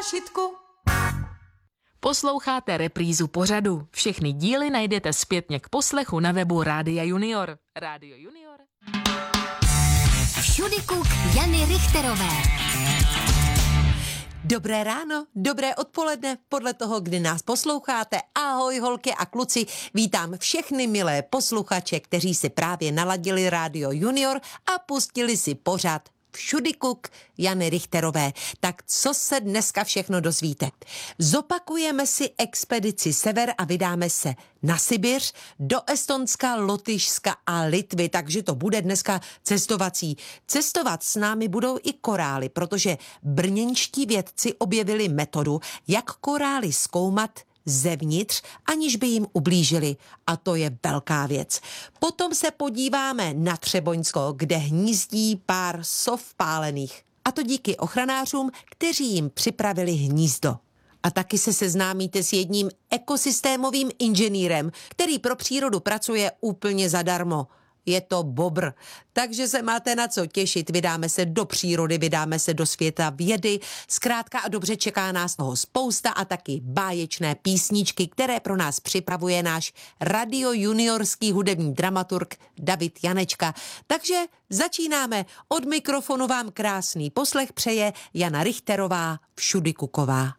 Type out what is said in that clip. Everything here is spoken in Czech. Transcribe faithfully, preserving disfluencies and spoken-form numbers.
zášitku. Posloucháte reprízu pořadu. Všechny díly najdete zpětně k poslechu na webu Rádia Junior. Rádio Junior. Všudyku Jany Richterové. Dobré ráno, dobré odpoledne, podle toho, kdy nás posloucháte. Ahoj holky a kluci, vítám všechny milé posluchače, kteří si právě naladili Rádio Junior a pustili si pořad Všudykuk Jany Richterové. Tak co se dneska všechno dozvíte? Zopakujeme si expedici Sever a vydáme se na Sibiř, do Estonska, Lotyšska a Litvy, takže to bude dneska cestovací. Cestovat s námi budou i korály, protože brněnští vědci objevili metodu, jak korály zkoumat zevnitř, aniž by jim ublížili. A to je velká věc. Potom se podíváme na Třeboňsko, kde hnízdí pár sov pálených. A to díky ochranářům, kteří jim připravili hnízdo. A taky se seznámíte s jedním ekosystémovým inženýrem, který pro přírodu pracuje úplně zadarmo. Je to bobr. Takže se máte na co těšit. Vydáme se do přírody, vydáme se do světa vědy. Zkrátka a dobře čeká nás toho spousta a taky báječné písničky, které pro nás připravuje náš radiojuniorský hudební dramaturg David Janečka. Takže začínáme. Od mikrofonu vám krásný poslech přeje Jana Richterová Všudykuková.